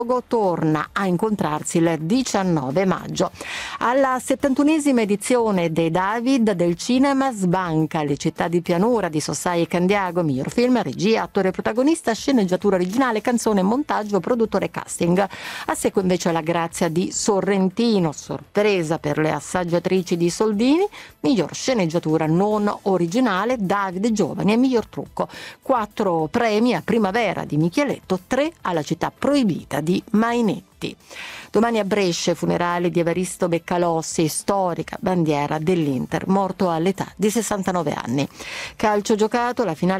torna a incontrarsi il 19 maggio. Alla 71esima edizione dei David del cinema sbanca Le città di pianura di Sossai e Candiago, miglior film, regia, attore protagonista, sceneggiatura originale, canzone, montaggio, produttore e casting. A seguito invece la grazia di Sorrentino, sorpresa per le assaggiatrici di Soldini, miglior sceneggiatura non originale, Davide Giovani e miglior trucco. 4 premi a Primavera di Micheletto, 3 alla Città proibita di Mainetti. Domani a Brescia, funerali di Evaristo Beccalossi, storica bandiera dell'Inter, morto all'età di 69 anni. Calcio giocato, la finale